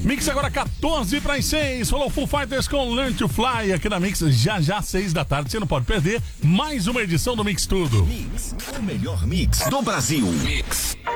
Mix agora 14 para as 6. Falou Foo Fighters com Learn to Fly aqui na Mix. Já 6 da tarde. Você não pode perder mais uma edição do Mix Tudo. Mix, o melhor mix do Brasil. Mix.